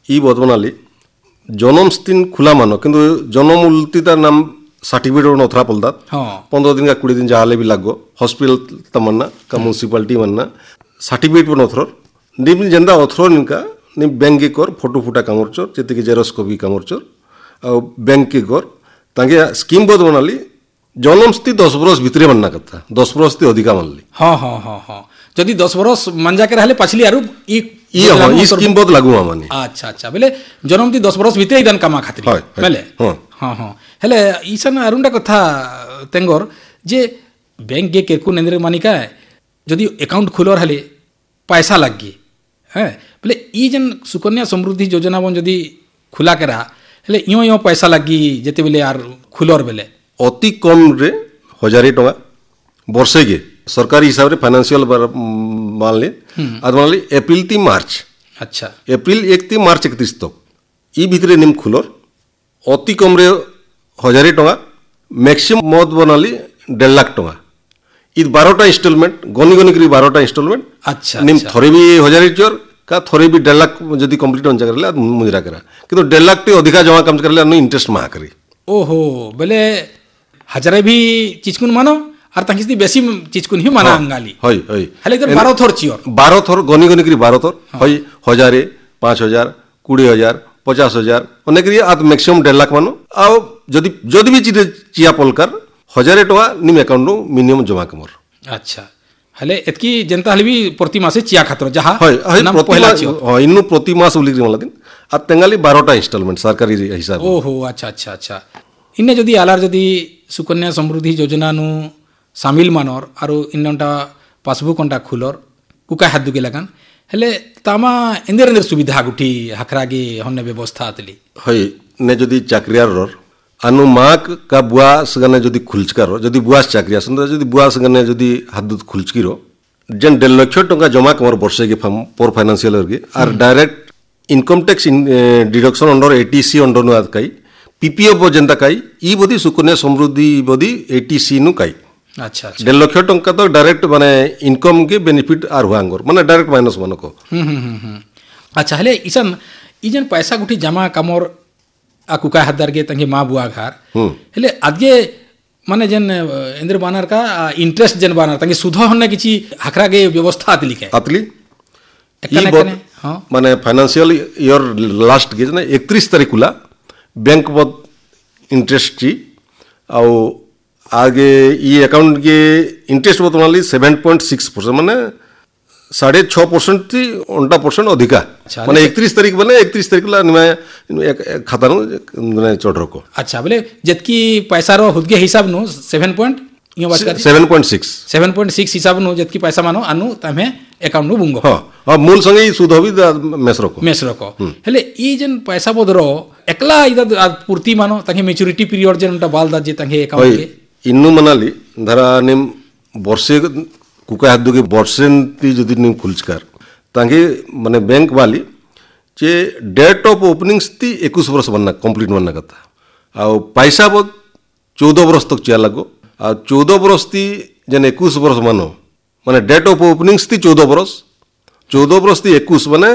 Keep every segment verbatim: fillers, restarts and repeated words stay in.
ଇ ବୋଧ ବନାଲି ଜନମ ସ୍ଥିନ ଖୁଲା ମାନ କିନ୍ତୁ ଜନମ ଉଲ୍ତି ତାର ନାମ सर्टिफिकेट नथरा पलता पंद्रह दिन का कुड़ी दिन जहाँ भी लगो हॉस्पिटल तमन्ना का म्यूनसिपालिटी मन्ना सर्टिफिकेट नथर निम जेंदा अथर निका निम बैंक के कर फोटो फुटा कामरचर जेते कि जेरक्स कॉपी कामरचर आ बैंक के कर तांगे स्कीम बोध बनाली जन्म स्थिति दस बरस भितरे बनना कथा दस बरस ती अधिका मानली हां हां हां हां जदी दस बरस मंजा के रहले पछली आरु ई ई हां ई स्कीम बोध लागू माने अच्छा अच्छा बोले जन्म ती दस बरस भितरे दान कामा खातिर बोले हां हां हां हेले ईसन अरुणा कथा तेंगोर जे बैंक के केरकु नेंद्र मानिका जदी अकाउंट खोलर हले पैसा लागी हैं बोले ई जन सुकन्या समृद्धि योजना बन जदी खुला करा हेले इयो इयो पैसा लागी जेते बेले यार खुलर बेले अति कम रे हजार टका वर्षे के सरकारी हिसाब रे फाइनेंशियल मान ले आज मान ले अप्रैल ती मार्च अच्छा अप्रैल एक ती मार्च इकतीस तक ई भितरे निम खुलर अति कम रे हजार टका मैक्सिमम मत बनाली डेढ़ लाख टका इ बारह इंस्टॉलमेंट गनी गनी करी बारह इंस्टॉलमेंट अच्छा निम थोड़े भी हजार चोर का थोड़े भी डेढ़ लाख जदि कंप्लीट हो जाकर मुजरा करा किंतु डेढ़ लाख टी अधिका जमा कम कर इंटरेस्ट मा करी ओहो बोले हजारे भी चिचकुन मानो और तंकिस बेसी चिचकुन ही माना अंगाली हई हई हले इधर बारह थोर चियोर बारह थोर गनी गनी करी बारह थोर हई हजारे पाँच हजार बीस हजार पचास हजार अनेक आज मैक्सिमम डेढ़ लाख मानो आ जदि जदि भी चिया पलकार हजार टका निम अकाउंट मिनिमम जमा कमर अच्छा हले एतकी जनता हले भी प्रति मासे चिया खातर जहा हई हई पहला हां इन्नु प्रति मास उली मला दिन आ तेंगाली बारह इंस्टॉलमेंट सरकारी हिसाब ओहो अच्छा अच्छा अच्छा इन्ने जदि आलार जदि सुकन्या समृद्धि योजना नु शामिल मानर आरो इन्नटा पासबुक अंटा खुलर कुका हाथ दुके लगान हेले तामा इंदर इंदर सुविधा गुठी हखरागे हन्ने व्यवस्था आतली हई ने जदि चाकरियार आनु माक का बुआ सगने जदि खुलचकार जदि बुआ चाकरी आसन जदि बुआ सगने जदि हाथ खुलचकिरो जेन डेढ़ लाख टका जमा कमर वर्षे के पर फाइनेंशियल के are direct income tax deduction under ATC under नु आद काई पीपीएफ जेंता काई ई बदी सुकन्या समृद्धि बदी एटीसी नु काई अच्छा डेढ़ लाख टका तो डायरेक्ट माने इनकम के बेनिफिट आर हुआंगर माने डायरेक्ट माइनस मानो को हम अच्छा हले इसन ई जन पैसा गुठी जमा कमर आकुका हदर के तंगे माँ बुआ घर हेले आगे माने जन इंद्र बानर का इंटरेस्ट जन बानर तंगे सुधा होने किसी हकरा के व्यवस्था आतली के आतली ये बहुत माने फाइनेंशियल ईयर लास्ट के ना इकतीस तारीख कुला बैंक बहुत इंटरेस्ट ची और आगे ये अकाउंट के इंटरेस्ट बहुत माली सेवन पॉइंट सिक्स परसेंट माने साढ़े छः परसेंट थी उनटा परसेंट अधिका माने इकतीस तारीख बने इकतीस तारीख ला निमा खाता नु ने चढ़ रखो अच्छा बोले जतकी पैसा रो खुद के हिसाब नु सेवन पॉइंट यो बात कर seven point six seven point six हिसाब नु जतकी पैसा मानो अनु तमे अकाउंट नु बुंगो हां अब मूल संगे सुध होबी मेस रखो मेस रखो हेले ई जन पैसा बोदरो एकला इदा पूर्ति मानो तके मैच्योरिटी पीरियड जनटा बाल दा जे तके अकाउंट के इन्नु मनाली धरा निम वर्षे कुका हाथ दुके वर्षे जदि निम खुलचकार तांगे माने बैंक वाली जे डेट ऑफ ओपनिंग थी इक्कीस वर्ष बनना कंप्लीट बनना कथा आ पैसा बहुत चौदह वर्ष तक चिया लगो आ चौदह वर्ष थी जन इक्कीस वर्ष मानो माने डेट ऑफ ओपनिंग थी चौदह वर्ष चौदह वर्ष थी इक्कीस माने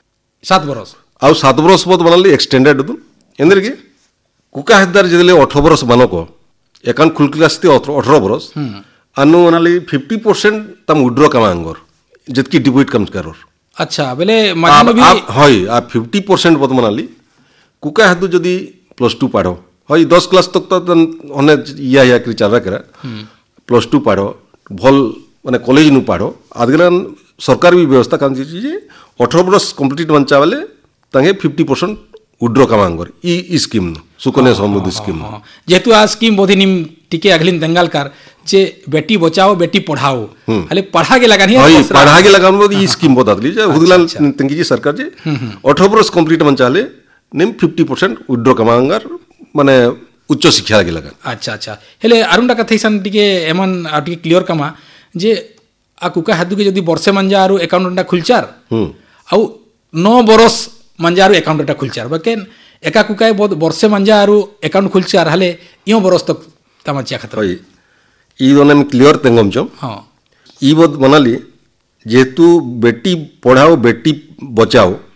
सात वर्ष आ सात वर्ष बहुत बनाली एक्सटेंडेड दु एंदर के कुका हाथदार जदले अठारह वर्ष मानो को अकाउंट खुलक्लास थी अठारह वर्ष अनु मनाली फिफ्टी परसेंट तम विड्रॉ कमांगर जतकी डिपॉजिट कम करो अच्छा बोले माध्यम भी हई आ फिफ्टी परसेंट बद मनाली कुका हाथ जदि प्लस टू पढ़ो हई दस क्लास तक तो हने या या करी चारा करा प्लस टू पढ़ो भल माने कॉलेज नु पढ़ो आदगला सरकार भी व्यवस्था काम जे अठारह वर्ष कंप्लीट बन चावले तांगे फिफ्टी परसेंट विड्रॉ कमांगर ई ई स्कीम सुकन्या समृद्धि स्कीम जेतु आ स्कीम बोधी निम टिके अगलिन दंगालकार जे बेटी बचाओ बेटी पढ़ाओ हले पढ़ा के लगानी है पढ़ा के लगान बोद ई स्कीम बतातली जे हुदलाल तंगी जी सरकार जे अठारह वर्ष कंप्लीट मन चाले निम फिफ्टी परसेंट विड्रॉ कमांगर माने उच्च शिक्षा के लगान अच्छा अच्छा हेले अरुणा कथैसन टिके एमन आ टिके क्लियर कमा जे आ कुका हादु के जदी वर्षे मंजा आरो अकाउंटटा खुलचार आउ नौ बरस मंजा आरो अकाउंटटा खुलचार बकेन एका कुकाय बहुत वर्षे मंजा आरो अकाउंट खुलचार हले यो बरस तक तमाचिया खतर ई दोने में क्लियर तेंगम जो हां ई बहुत बनाली जेतु बेटी पढ़ाओ बेटी बचाओ